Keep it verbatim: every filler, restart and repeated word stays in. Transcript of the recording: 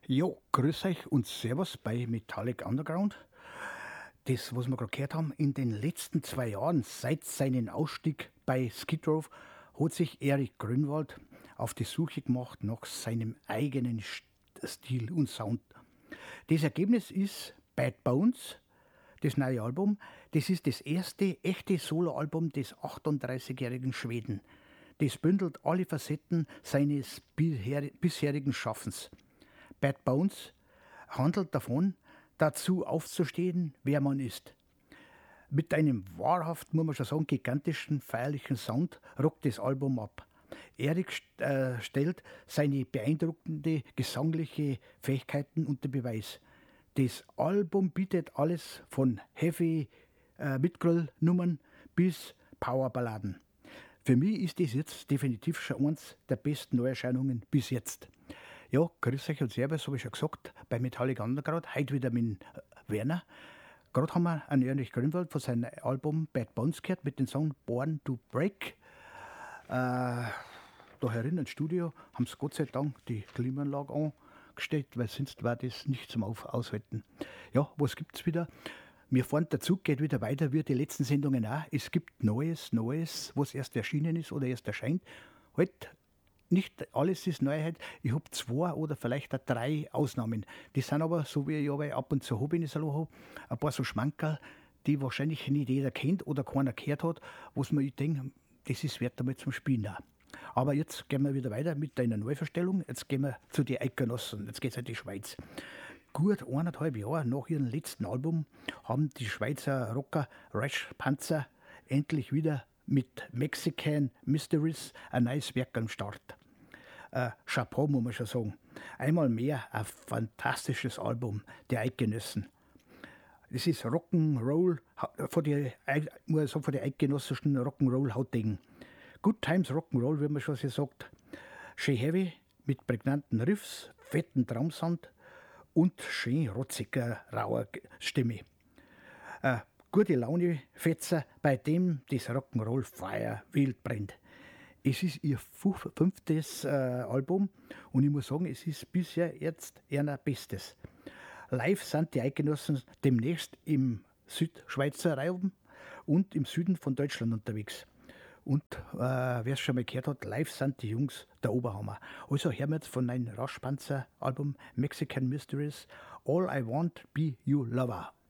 Jo, grüß euch und Servus bei Metallic Underground. Das, was wir gerade gehört haben, in den letzten zwei Jahren, seit seinem Ausstieg bei Skid Row, hat sich Erik Grünwald auf die Suche gemacht nach seinem eigenen St- Stil und Sound. Das Ergebnis ist Bad Bones, das neue Album. Das ist das erste echte Soloalbum des achtunddreißigjährigen Schweden. Das bündelt alle Facetten seines bisher- bisherigen Schaffens. Bad Bones handelt davon, dazu aufzustehen, wer man ist. Mit einem wahrhaft, muss man schon sagen, gigantischen, feierlichen Sound rockt das Album ab. Erik st- äh, stellt seine beeindruckende gesangliche Fähigkeiten unter Beweis. Das Album bietet alles von Heavy äh, Mitgröll-Nummern bis Powerballaden. Für mich ist das jetzt definitiv schon eins der besten Neuerscheinungen bis jetzt. Ja, grüß euch und servus, habe ich schon gesagt, bei Metallic Underground, heute wieder mit äh, Werner. Gerade haben wir einen Erich Grünwald von seinem Album Bad Bones gehört mit dem Song Born to Break. Äh, da herin ins Studio haben sie Gott sei Dank die Klimaanlage angestellt, weil sonst war das nicht zum Auf Aushalten. Ja, was gibt's wieder? Wir fahren, der Zug geht wieder weiter wie die letzten Sendungen auch. Es gibt Neues, Neues, was erst erschienen ist oder erst erscheint. Halt, nicht alles ist Neuheit. Ich habe zwei oder vielleicht auch drei Ausnahmen. Die sind aber, so wie ich aber ab und zu habe in Salo habe, ein paar so Schmankerl, die wahrscheinlich nicht jeder kennt oder keiner gehört hat, was man ich denke, das ist wert einmal zum Spielen auch. Aber jetzt gehen wir wieder weiter mit einer Neuverstellung. Jetzt gehen wir zu den Eidgenossen. Jetzt geht es in die Schweiz. Gut eineinhalb Jahre nach ihrem letzten Album haben die Schweizer Rocker Rash Panzer endlich wieder mit Mexican Mysteries ein neues Werk am Start. Äh, Chapeau, muss man schon sagen. Einmal mehr ein fantastisches Album der Eidgenossen. Das ist Rock'n'Roll, von den, muss ich sagen, von den eidgenössischen Rock'n'Roll-Hautdingen. Good Times Rock'n'Roll, wie man schon so sagt. Schön heavy, mit prägnanten Riffs, fetten Traumsound und schön rotziger, rauer Stimme. Äh, gute Laune Fetzer, bei dem das Rock'n'Roll Feuer wild brennt. Es ist ihr fünftes äh, Album und ich muss sagen, es ist bisher jetzt ihr Bestes. Live sind die Eidgenossen demnächst im Südschweizer Raum und im Süden von Deutschland unterwegs. Und äh, wer es schon mal gehört hat, live sind die Jungs der Oberhammer. Also hören wir jetzt von einem Raschpanzer-Album Mexican Mysteries All I Want Be You Lover.